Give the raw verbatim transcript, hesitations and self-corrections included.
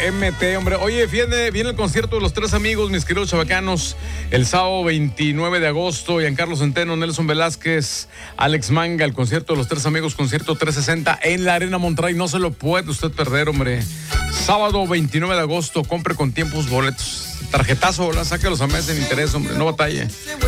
M T, hombre. Oye, viene, viene el concierto de los tres amigos, mis queridos chavacanos, el sábado veintinueve de agosto. Giancarlo Centeno, Nelson Velázquez, Alex Manga, el concierto de los tres amigos, concierto trescientos sesenta en la Arena Monterrey. No se lo puede usted perder, hombre. Sábado veintinueve de agosto, compre con tiempos boletos. Tarjetazo, ¿verdad? Sáquelos a mes en interés, hombre, no batalle.